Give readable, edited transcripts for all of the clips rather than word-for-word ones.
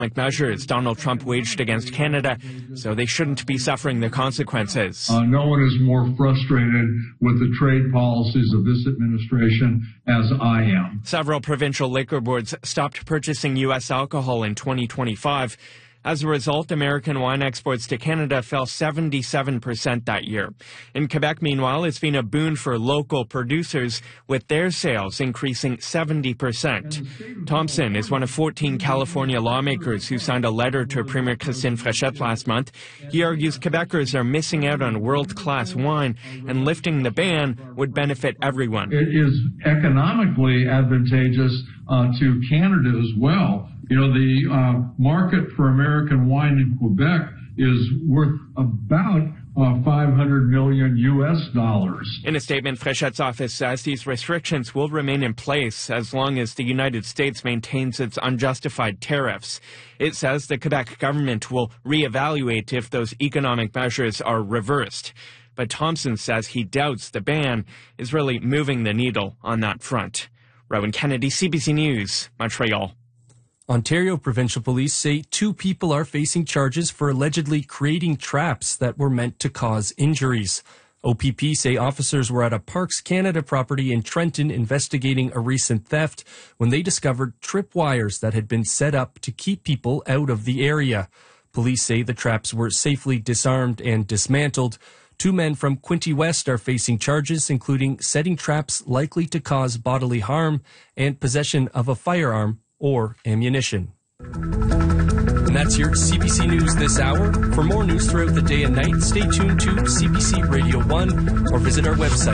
measures Donald Trump waged against Canada, so they shouldn't be suffering the consequences. No one is more frustrated with the trade policies of this administration as I am. Several provincial liquor boards stopped purchasing U.S. alcohol in 2025. As a result, American wine exports to Canada fell 77% that year. In Quebec, meanwhile, it's been a boon for local producers, with their sales increasing 70%. Thompson is one of 14 California lawmakers who signed a letter to Premier Christine Fréchette last month. He argues Quebecers are missing out on world-class wine, and lifting the ban would benefit everyone. It is economically advantageous to Canada as well. You know, the market for American wine in Quebec is worth about $500 million US. In a statement, Fréchette's office says these restrictions will remain in place as long as the United States maintains its unjustified tariffs. It says the Quebec government will reevaluate if those economic measures are reversed. But Thompson says he doubts the ban is really moving the needle on that front. Rowan Kennedy, CBC News, Montreal. Ontario Provincial Police say 2 people are facing charges for allegedly creating traps that were meant to cause injuries. OPP say officers were at a Parks Canada property in Trenton investigating a recent theft when they discovered tripwires that had been set up to keep people out of the area. Police say the traps were safely disarmed and dismantled. 2 men from Quinte West are facing charges, including setting traps likely to cause bodily harm and possession of a firearm or ammunition. And that's your CBC News this hour. For more news throughout the day and night, stay tuned to CBC Radio 1 or visit our website,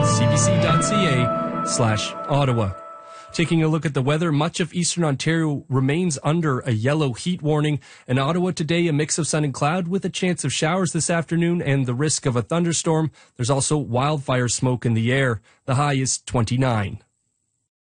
cbc.ca/Ottawa. Taking a look at the weather, much of eastern Ontario remains under a yellow heat warning. In Ottawa today, a mix of sun and cloud with a chance of showers this afternoon and the risk of a thunderstorm. There's also wildfire smoke in the air. The high is 29.